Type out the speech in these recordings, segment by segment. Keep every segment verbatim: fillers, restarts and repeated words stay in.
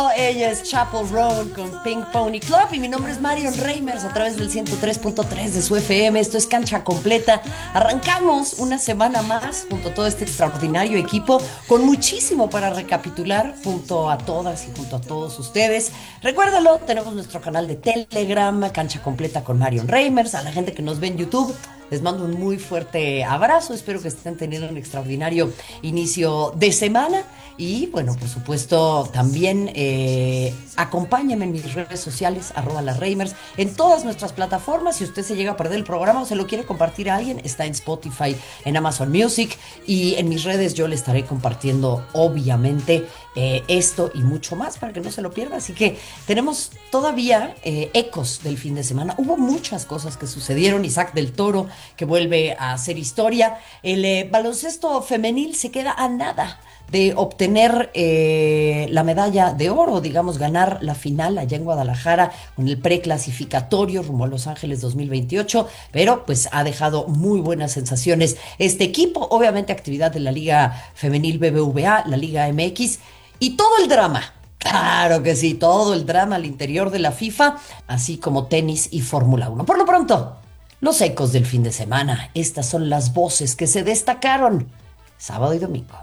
Ella es Chapel Road con Pink Pony Club y mi nombre es Marion Reimers a través del ciento tres punto tres de su F M. Esto es Cancha Completa. Arrancamos una semana más junto a todo este extraordinario equipo con muchísimo para recapitular junto a todas y junto a todos ustedes. Recuérdalo, tenemos nuestro canal de Telegram, Cancha Completa con Marion Reimers. A la gente que nos ve en YouTube, les mando un muy fuerte abrazo. Espero que estén teniendo un extraordinario inicio de semana. Y bueno, por supuesto, también eh, acompáñenme en mis redes sociales, arroba las Reimers, en todas nuestras plataformas. Si usted se llega a perder el programa o se lo quiere compartir a alguien, está en Spotify, en Amazon Music, y en mis redes yo le estaré compartiendo, obviamente, eh, esto y mucho más para que no se lo pierda. Así que tenemos todavía eh, ecos del fin de semana. Hubo muchas cosas que sucedieron. Isaac del Toro, que vuelve a hacer historia. El eh, baloncesto femenil se queda a nada de obtener eh, la medalla de oro, digamos, ganar la final allá en Guadalajara con el preclasificatorio rumbo a Los Ángeles dos mil veintiocho, pero pues ha dejado muy buenas sensaciones este equipo. Obviamente actividad de la Liga Femenil B B V A, la Liga M X y todo el drama. Claro que sí, todo el drama al interior de la FIFA, así como tenis y Fórmula uno. Por lo pronto, los ecos del fin de semana. Estas son las voces que se destacaron sábado y domingo.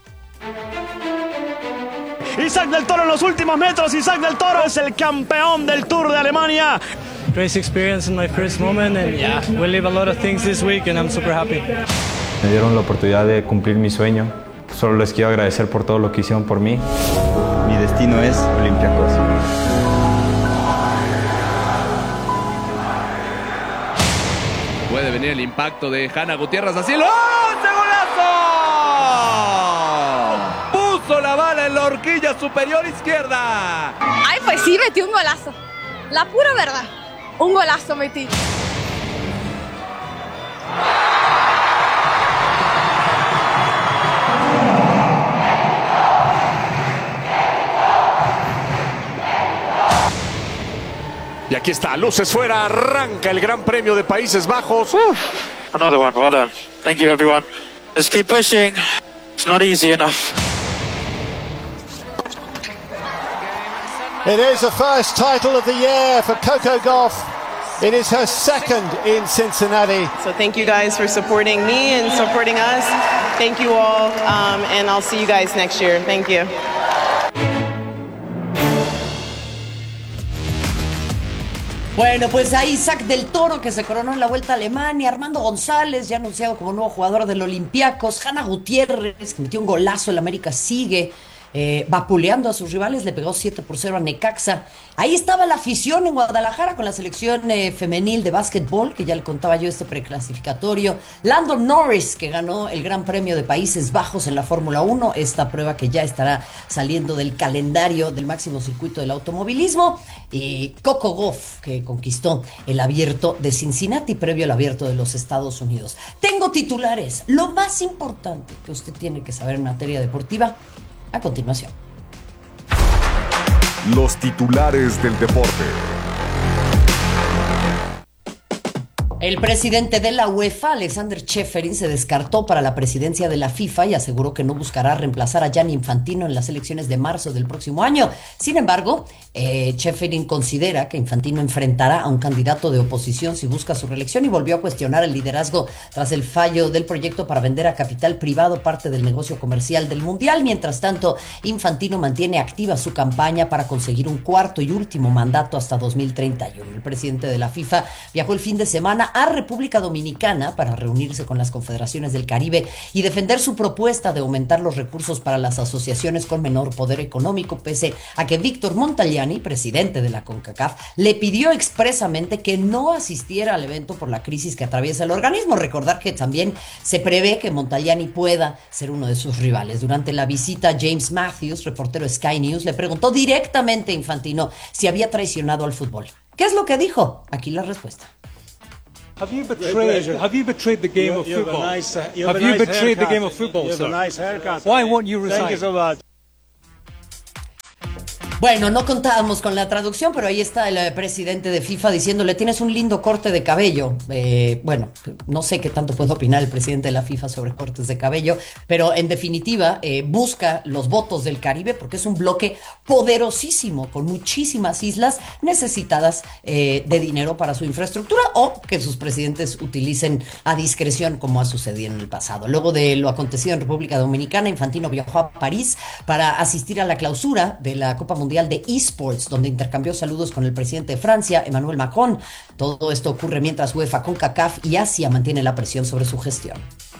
Isaac del Toro en los últimos metros. Isaac del Toro es el campeón del Tour de Alemania. Great experience in my first moment and yeah, we live a lot of things this week and I'm super happy. Me dieron la oportunidad de cumplir mi sueño. Solo les quiero agradecer por todo lo que hicieron por mí. Mi destino es Olympiacos. Puede venir el impacto de Hanna Gutiérrez así. ¡Oh! ¡Ese golazo! Puso la bala en la horquilla superior izquierda. Ay, pues sí, metí un golazo. La pura verdad. Un golazo metí. Y aquí está, luces fuera, arranca el Gran Premio de Países Bajos. Woo. Another one, well done. Thank you everyone. Let's keep pushing. It's not easy enough. It is the first title of the year for Coco Gauff. It is her second in Cincinnati. So thank you guys for supporting me and supporting us. Thank you all, um, and I'll see you guys next year. Thank you. Bueno, pues ahí Isaac del Toro, que se coronó en la Vuelta a Alemania. Armando González, ya anunciado como nuevo jugador del Olympiacos. Hanna Gutiérrez, que metió un golazo. El América sigue eh, vapuleando a sus rivales. Le pegó siete por cero a Necaxa. Ahí estaba la afición en Guadalajara con la selección eh, femenil de básquetbol, que ya le contaba yo este preclasificatorio. Lando Norris, que ganó el Gran Premio de Países Bajos en la Fórmula uno, esta prueba que ya estará saliendo del calendario del máximo circuito del automovilismo. Y Coco Gauff, que conquistó el Abierto de Cincinnati previo al Abierto de los Estados Unidos. Tengo titulares, lo más importante que usted tiene que saber en materia deportiva, a continuación. Los titulares del deporte. El presidente de la UEFA, Alexander Čeferin, se descartó para la presidencia de la FIFA y aseguró que no buscará reemplazar a Gianni Infantino en las elecciones de marzo del próximo año. Sin embargo, eh, Čeferin considera que Infantino enfrentará a un candidato de oposición si busca su reelección y volvió a cuestionar el liderazgo tras el fallo del proyecto para vender a capital privado parte del negocio comercial del Mundial. Mientras tanto, Infantino mantiene activa su campaña para conseguir un cuarto y último mandato hasta dos mil treinta y uno. El presidente de la FIFA viajó el fin de semana a República Dominicana para reunirse con las confederaciones del Caribe y defender su propuesta de aumentar los recursos para las asociaciones con menor poder económico, pese a que Víctor Montagliani, presidente de la CONCACAF, le pidió expresamente que no asistiera al evento por la crisis que atraviesa el organismo. Recordar que también se prevé que Montagliani pueda ser uno de sus rivales. Durante la visita, James Matthews, reportero Sky News, le preguntó directamente a Infantino si había traicionado al fútbol. ¿Qué es lo que dijo? Aquí la respuesta. Have you betrayed? Have you betrayed the game you, of you football? Have, nice, uh, you have have you nice betrayed haircut. the game of football, you have sir? A nice haircut. Why won't you resign? Thank you so much. Bueno, no contábamos con la traducción, pero ahí está el eh, presidente de FIFA diciéndole, tienes un lindo corte de cabello. Eh, bueno, no sé qué tanto puede opinar el presidente de la FIFA sobre cortes de cabello, pero en definitiva eh, busca los votos del Caribe porque es un bloque poderosísimo, con muchísimas islas necesitadas eh, de dinero para su infraestructura o que sus presidentes utilicen a discreción como ha sucedido en el pasado. Luego de lo acontecido en República Dominicana, Infantino viajó a París para asistir a la clausura de la Copa Mundial de eSports, donde intercambió saludos con el presidente de Francia, Emmanuel Macron. Todo esto ocurre mientras UEFA, CONCACAF y Asia mantiene la presión sobre su gestión.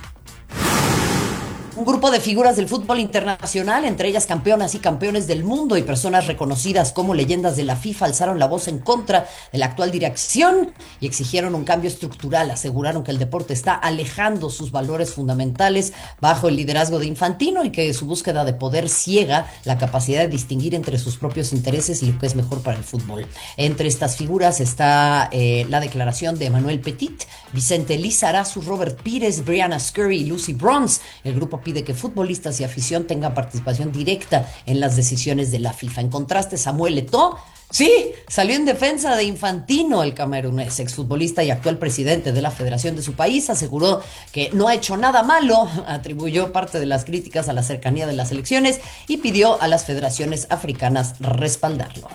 Un grupo de figuras del fútbol internacional, entre ellas campeonas y campeones del mundo y personas reconocidas como leyendas de la FIFA, alzaron la voz en contra de la actual dirección y exigieron un cambio estructural. Aseguraron que el deporte está alejando sus valores fundamentales bajo el liderazgo de Infantino y que su búsqueda de poder ciega la capacidad de distinguir entre sus propios intereses y lo que es mejor para el fútbol. Entre estas figuras está eh, la declaración de Emmanuel Petit, Vicente Lizarazu, Robert Pires, Brianna Scurry y Lucy Bronze. El grupo pide que futbolistas y afición tengan participación directa en las decisiones de la FIFA. En contraste, Samuel Eto'o, sí, salió en defensa de Infantino. El camerunés, exfutbolista y actual presidente de la federación de su país, aseguró que no ha hecho nada malo, atribuyó parte de las críticas a la cercanía de las elecciones y pidió a las federaciones africanas respaldarlo.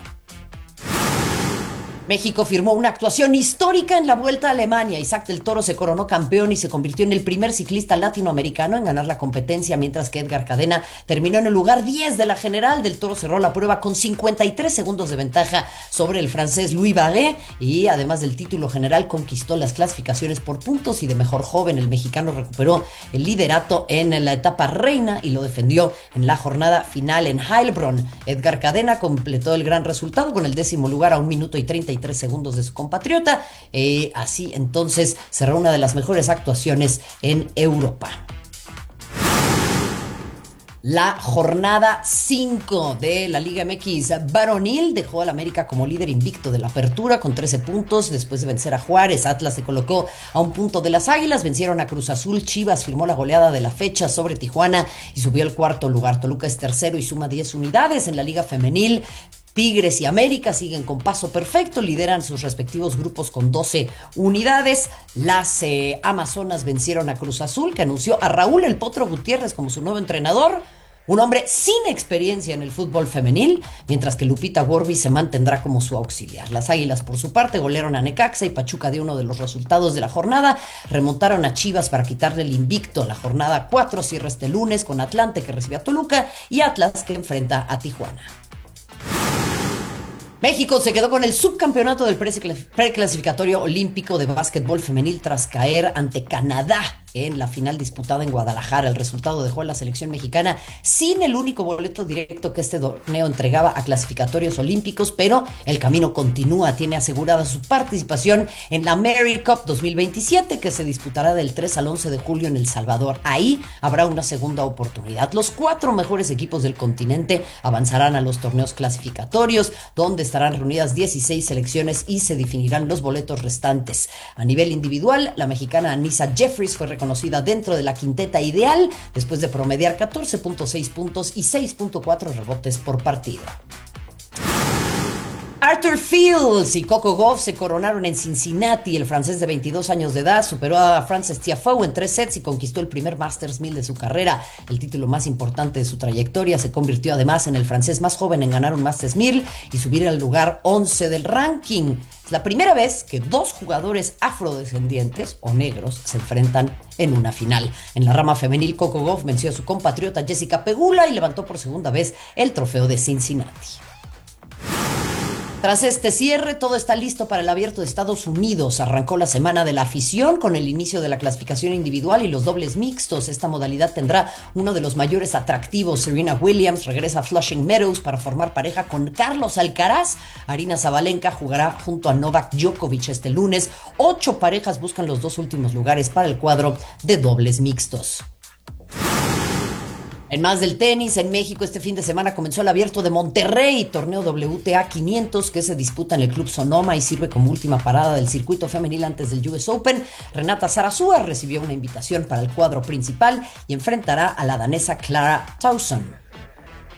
México firmó una actuación histórica en la Vuelta a Alemania. Isaac del Toro se coronó campeón y se convirtió en el primer ciclista latinoamericano en ganar la competencia, mientras que Edgar Cadena terminó en el lugar diez de la general. Del Toro cerró la prueba con cincuenta y tres segundos de ventaja sobre el francés Louis Barret y además del título general conquistó las clasificaciones por puntos y de mejor joven. El mexicano recuperó el liderato en la etapa reina y lo defendió en la jornada final en Heilbronn. Edgar Cadena completó el gran resultado con el décimo lugar a un minuto y treinta y tres segundos de su compatriota. Eh, así entonces cerró una de las mejores actuaciones en Europa. La jornada cinco de la Liga M X varonil dejó al América como líder invicto de la apertura con trece puntos después de vencer a Juárez. Atlas se colocó a un punto de las Águilas, vencieron a Cruz Azul. Chivas firmó la goleada de la fecha sobre Tijuana y subió al cuarto lugar. Toluca es tercero y suma diez unidades. En la Liga Femenil, Tigres y América siguen con paso perfecto, lideran sus respectivos grupos con doce unidades. Las eh, Amazonas vencieron a Cruz Azul, que anunció a Raúl El Potro Gutiérrez como su nuevo entrenador, un hombre sin experiencia en el fútbol femenil, mientras que Lupita Gorbi se mantendrá como su auxiliar. Las Águilas, por su parte, golearon a Necaxa y Pachuca dio uno de los resultados de la jornada. Remontaron a Chivas para quitarle el invicto. La jornada cuatro cierra este lunes con Atlante, que recibe a Toluca, y Atlas, que enfrenta a Tijuana. México se quedó con el subcampeonato del preclasificatorio olímpico de básquetbol femenil tras caer ante Canadá en la final disputada en Guadalajara. El resultado dejó a la selección mexicana sin el único boleto directo que este torneo entregaba a clasificatorios olímpicos, pero el camino continúa. Tiene asegurada su participación en la Mary Cup dos mil veintisiete, que se disputará del tres al once de julio en El Salvador. Ahí habrá una segunda oportunidad. Los cuatro mejores equipos del continente avanzarán a los torneos clasificatorios, donde estarán reunidas dieciséis selecciones y se definirán los boletos restantes. A nivel individual, la mexicana Anissa Jeffries fue reconocida dentro de la quinteta ideal después de promediar catorce punto seis puntos y seis punto cuatro rebotes por partido. Arthur Fields y Coco Gauff se coronaron en Cincinnati. El francés de veintidós años de edad superó a Frances Tiafoe en tres sets y conquistó el primer Masters mil de su carrera, el título más importante de su trayectoria. Se convirtió además en el francés más joven en ganar un Masters mil y subir al lugar once del ranking. Es la primera vez que dos jugadores afrodescendientes o negros se enfrentan en una final. En la rama femenil, Coco Gauff venció a su compatriota Jessica Pegula y levantó por segunda vez el trofeo de Cincinnati. Tras este cierre, todo está listo para el Abierto de Estados Unidos. Arrancó la semana de la afición con el inicio de la clasificación individual y los dobles mixtos. Esta modalidad tendrá uno de los mayores atractivos. Serena Williams regresa a Flushing Meadows para formar pareja con Carlos Alcaraz. Aryna Sabalenka jugará junto a Novak Djokovic este lunes. Ocho parejas buscan los dos últimos lugares para el cuadro de dobles mixtos. En más del tenis, en México este fin de semana comenzó el Abierto de Monterrey, torneo W T A quinientos que se disputa en el Club Sonoma y sirve como última parada del circuito femenil antes del U S Open. Renata Zarazúa recibió una invitación para el cuadro principal y enfrentará a la danesa Clara Tauson.